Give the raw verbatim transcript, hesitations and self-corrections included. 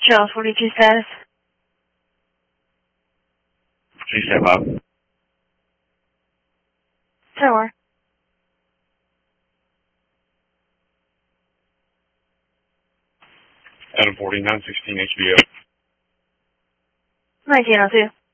Channel forty-two status. Please step up. Tower. Adam forty-nine sixteen H B O. nineteen oh two.